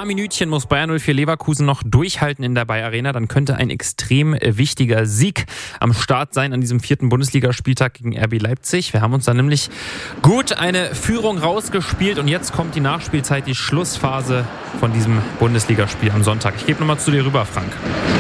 paar Minütchen muss Bayer 04 Leverkusen noch durchhalten in der Bayer Arena. Dann könnte ein extrem wichtiger Sieg am Start sein an diesem 4. Bundesligaspieltag gegen RB Leipzig. Wir haben uns da nämlich gut eine Führung rausgespielt und jetzt kommt die Nachspielzeit, die Schlussphase von diesem Bundesligaspiel am Sonntag. Ich gebe nochmal zu dir rüber, Frank.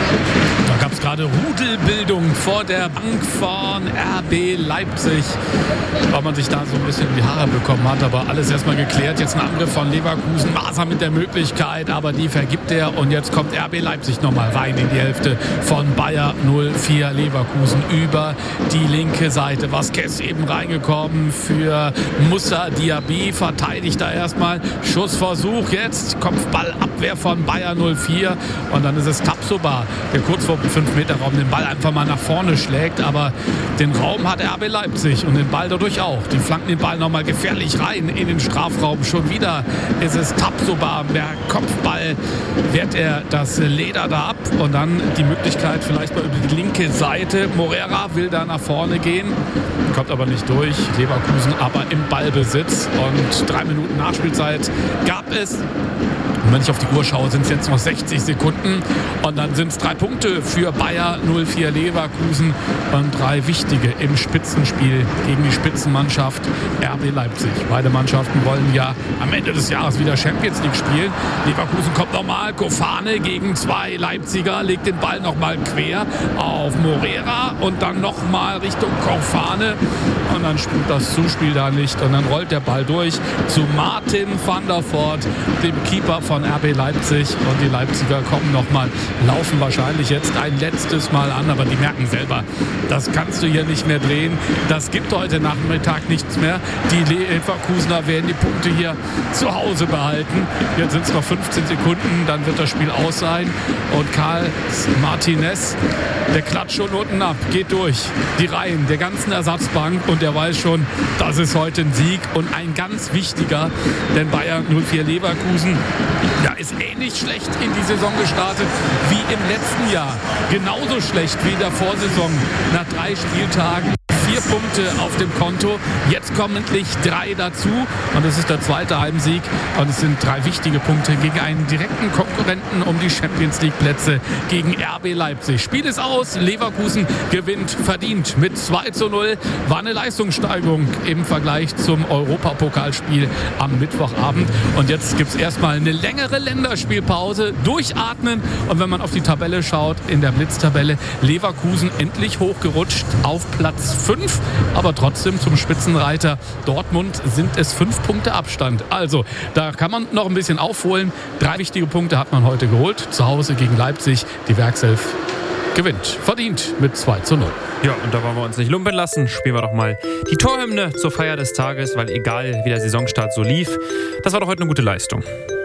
Da gab es gerade Rudelbildung vor der Bank von RB Leipzig, weil man sich da so ein bisschen in die Haare bekommen hat, aber alles erstmal geklärt. Jetzt ein Angriff von Leverkusen, Maser mit der Möglichkeit, aber die vergibt er und jetzt kommt RB Leipzig nochmal rein in die Hälfte von Bayer 04 Leverkusen über die linke Seite. Vasquez eben reingekommen für Moussa Diaby, verteidigt da erstmal, Schussversuch jetzt, Kopfballabwehr von Bayer 04 und dann ist es Tapsoba, der kurz vor 5-Meter-Raum den Ball einfach mal nach vorne schlägt, aber den Raum hat RB Leipzig und den Ball dadurch auch. Die flanken den Ball nochmal gefährlich rein in den Strafraum. Schon wieder ist es Tapsoba, der Kopfball wehrt er das Leder da ab und dann die Möglichkeit vielleicht mal über die linke Seite. Morera will da nach vorne gehen, kommt aber nicht durch. Leverkusen aber im Ballbesitz und 3 Minuten Nachspielzeit gab es. Und wenn ich auf die Uhr schaue, sind es jetzt noch 60 Sekunden und dann sind es 3 Punkte für Bayer 04 Leverkusen und 3 wichtige im Spitzenspiel gegen die Spitzenmannschaft RB Leipzig. Beide Mannschaften wollen ja am Ende des Jahres wieder Champions League spielen. Leverkusen kommt nochmal, Kofane gegen 2 Leipziger, legt den Ball nochmal quer auf Morera und dann nochmal Richtung Kofane und dann spielt das Zuspiel da nicht und dann rollt der Ball durch zu Martin van der Voort, dem Keeper von RB Leipzig und die Leipziger kommen nochmal, laufen wahrscheinlich jetzt ein letztes Mal an, aber die merken selber, das kannst du hier nicht mehr drehen, das gibt heute Nachmittag nichts mehr. Die Leverkusener werden die Punkte hier zu Hause behalten. Jetzt sind es noch 15 Sekunden, dann wird das Spiel aus sein und Karl Martinez, der klatscht schon unten ab, geht durch die Reihen der ganzen Ersatzbank und der weiß schon, das ist heute ein Sieg und ein ganz wichtiger, denn Bayer 04 Leverkusen ist ähnlich schlecht in die Saison gestartet wie im letzten Jahr. Genauso schlecht wie in der Vorsaison nach 3 Spieltagen. 4 Punkte auf dem Konto. Jetzt kommen endlich 3 dazu und es ist der zweite Heimsieg und es sind 3 wichtige Punkte gegen einen direkten Konkurrenten um die Champions League Plätze gegen RB Leipzig. Spiel ist aus. Leverkusen gewinnt verdient mit 2:0. War eine Leistungssteigerung im Vergleich zum Europapokalspiel am Mittwochabend und jetzt gibt es erstmal eine längere Länderspielpause. Durchatmen und wenn man auf die Tabelle schaut, in der Blitztabelle Leverkusen endlich hochgerutscht auf Platz 5, aber trotzdem zum Spitzenreiter Dortmund sind es 5 Punkte Abstand. Also, da kann man noch ein bisschen aufholen. 3 wichtige Punkte hat man heute geholt. Zu Hause gegen Leipzig. Die Werkself gewinnt. Verdient mit 2:0. Ja, und da wollen wir uns nicht lumpen lassen. Spielen wir doch mal die Torhymne zur Feier des Tages, weil egal wie der Saisonstart so lief, das war doch heute eine gute Leistung.